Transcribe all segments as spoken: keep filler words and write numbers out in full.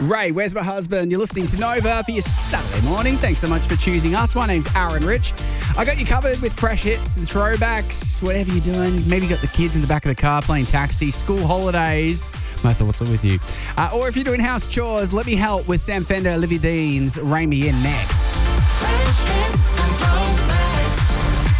Ray, where's my husband? You're listening to Nova for your Saturday morning. Thanks so much for choosing us. My name's Aaron Rich. I got you covered with fresh hits and throwbacks, whatever you're doing. Maybe you got the kids in the back of the car playing taxi, school holidays. Martha, what's up with you? Uh, or if you're doing house chores, let me help with Sam Fender, Olivia Dean's Rein Me In next. Fresh hits and throwbacks.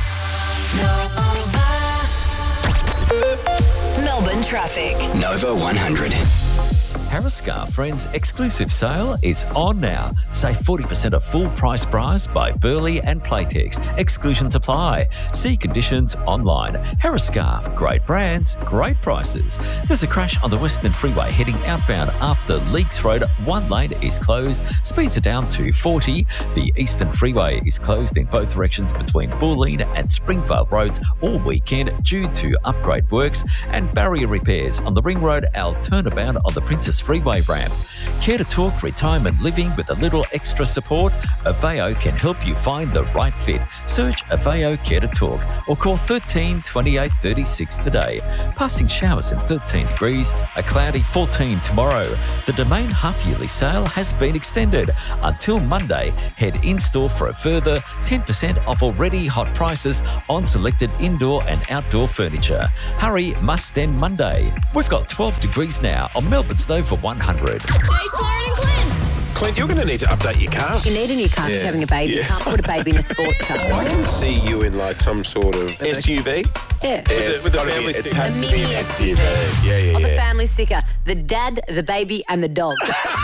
Nova. Melbourne traffic. Nova one hundred. Harriscar Friends exclusive sale is on now. Save forty percent of full price bras by Burley and Playtex. Exclusions apply. See conditions online. Harriscar, great brands, great prices. There's a crash on the Western Freeway heading outbound after Leaks Road. One lane is closed. Speeds are down to forty. The Eastern Freeway is closed in both directions between Bulleen and Springvale Roads all weekend due to upgrade works and barrier repairs on the Ring Road L turnabout on the Princess Freeway ramp. Care to talk retirement living with a little extra support? Aveo can help you find the right fit. Search Aveo Care to Talk or call thirteen twenty-eight thirty-six today. Passing showers and thirteen degrees, a cloudy fourteen tomorrow. The Domain half-yearly sale has been extended until Monday. Head in-store for a further ten percent off already hot prices on selected indoor and outdoor furniture. Hurry, must end Monday. We've got twelve degrees now on Melbourne's Nova one hundred. Jace, Lauren and Clint. Clint, you're going to need to update your car. You need a new car because Yeah. you're having a baby. Yes. You can't put a baby in a sports car. I can see you in like some sort of S U V. Yeah. Yeah, it's with the gotta be- family it sticker. has A to be an mini S U V. Yeah, yeah, On the yeah. family sticker, the dad, the baby, and the dog.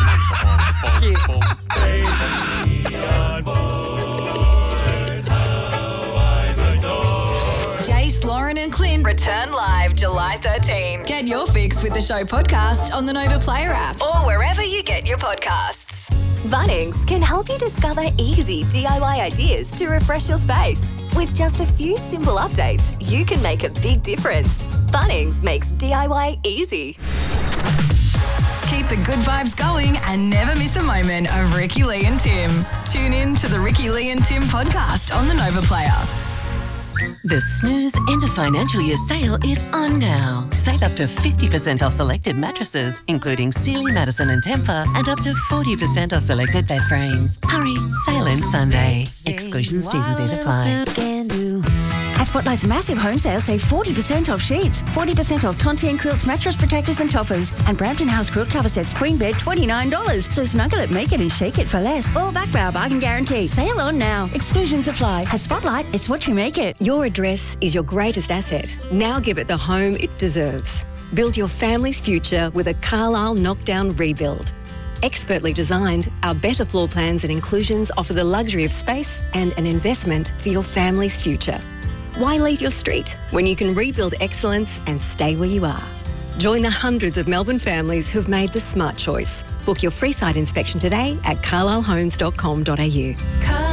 Jace, Lauren and Clint return live July thirteenth. Get your fix with the show podcast on the Nova Player app or wherever you get your podcasts. Bunnings can help you discover easy D I Y ideas to refresh your space. With just a few simple updates, you can make a big difference. Bunnings makes D I Y easy. Keep the good vibes going and never miss a moment of Ricky Lee and Tim. Tune in to the Ricky Lee and Tim podcast on the Nova Player. The Snooze End of Financial Year sale is on now. Save up to fifty percent off selected mattresses, including Sealy, Madison and Tempur, and up to forty percent off selected bed frames. Hurry, sale ends Sunday. Exclusions, T's and C's apply. At Spotlight's massive home sale, save forty percent off sheets, forty percent off Tonti and Quilts mattress protectors and toppers, and Brampton House quilt cover sets queen bed twenty-nine dollars. So snuggle it, make it and shake it for less. All back by our bargain guarantee. Sale on now. Exclusions apply. At Spotlight, it's what you make it. Your address is your greatest asset. Now give it the home it deserves. Build your family's future with a Carlisle knockdown rebuild. Expertly designed, our better floor plans and inclusions offer the luxury of space and an investment for your family's future. Why leave your street when you can rebuild excellence and stay where you are? Join the hundreds of Melbourne families who've made the smart choice. Book your free site inspection today at carlisle homes dot com dot a u.